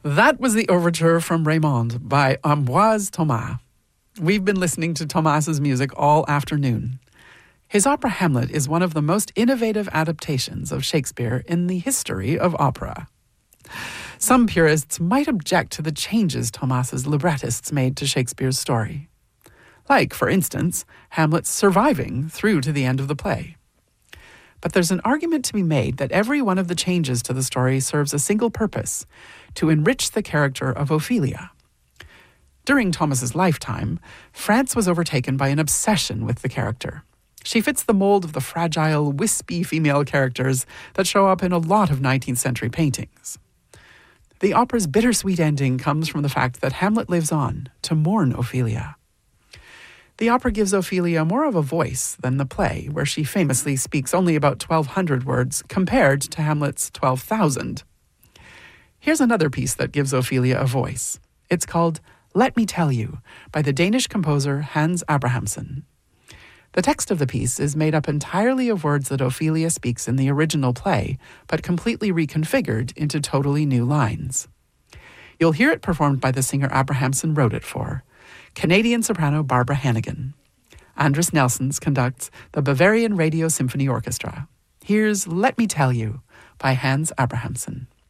That was the overture from Raymond by Ambroise Thomas. We've been listening to Thomas's music all afternoon. His opera Hamlet is one of the most innovative adaptations of Shakespeare in the history of opera. Some purists might object to the changes Thomas's librettists made to Shakespeare's story. Like, for instance, Hamlet's surviving through to the end of the play. But there's an argument to be made that every one of the changes to the story serves a single purpose, to enrich the character of Ophelia. During Thomas's lifetime, France was overtaken by an obsession with the character. She fits the mold of the fragile, wispy female characters that show up in a lot of 19th century paintings. The opera's bittersweet ending comes from the fact that Hamlet lives on to mourn Ophelia. The opera gives Ophelia more of a voice than the play, where she famously speaks only about 1,200 words compared to Hamlet's 12,000. Here's another piece that gives Ophelia a voice. It's called Let Me Tell You by the Danish composer Hans Abrahamsen. The text of the piece is made up entirely of words that Ophelia speaks in the original play, but completely reconfigured into totally new lines. You'll hear it performed by the singer Abrahamsen wrote it for, Canadian soprano Barbara Hannigan. Andris Nelsons conducts the Bavarian Radio Symphony Orchestra. Here's Let Me Tell You by Hans Abrahamsen.